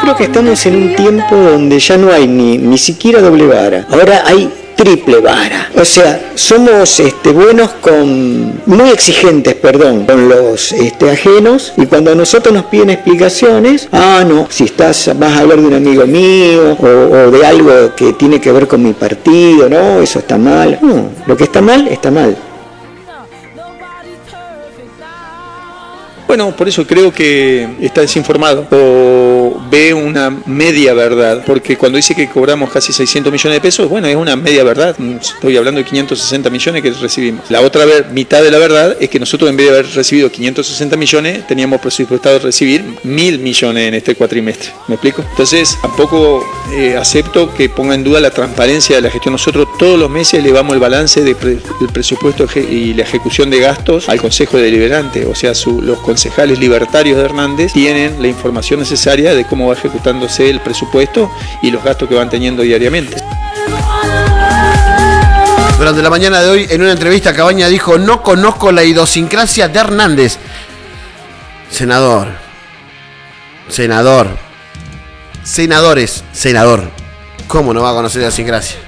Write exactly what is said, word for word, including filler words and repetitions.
creo que estamos en un tiempo donde ya no hay ni, ni siquiera doble vara. Ahora hay triple vara. O sea, somos este, buenos con, muy exigentes, perdón, con los este, ajenos, y cuando a nosotros nos piden explicaciones, ah, no, si estás, vas a hablar de un amigo mío, o, o de algo que tiene que ver con mi partido, no, eso está mal. No, lo que está mal, está mal. Bueno, por eso creo que está desinformado o ve una media verdad, porque cuando dice que cobramos casi seiscientos millones de pesos, bueno, es una media verdad, estoy hablando de quinientos sesenta millones que recibimos. La otra mitad de la verdad es que nosotros, en vez de haber recibido quinientos sesenta millones, teníamos presupuestado recibir mil millones en este cuatrimestre. ¿Me explico? Entonces, tampoco eh, acepto que ponga en duda la transparencia de la gestión. Nosotros todos los meses elevamos el balance de pre- del presupuesto y la ejecución de gastos al Consejo Deliberante, o sea, su, los concejales libertarios de Hernández tienen la información necesaria de cómo va ejecutándose el presupuesto y los gastos que van teniendo diariamente. Durante la mañana de hoy, en una entrevista, Cabaña dijo: no conozco la idiosincrasia de Hernández. Senador. Senador. Senadores. Senador. ¿Cómo no va a conocer la idiosincrasia?